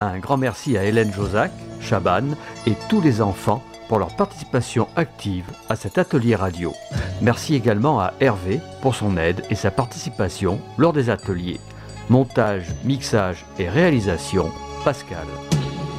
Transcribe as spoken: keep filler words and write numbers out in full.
Un grand merci à Hélène Josac, Chabanne et tous les enfants pour leur participation active à cet atelier radio. Merci également à Hervé pour son aide et sa participation lors des ateliers. Montage, mixage et réalisation, Pascal.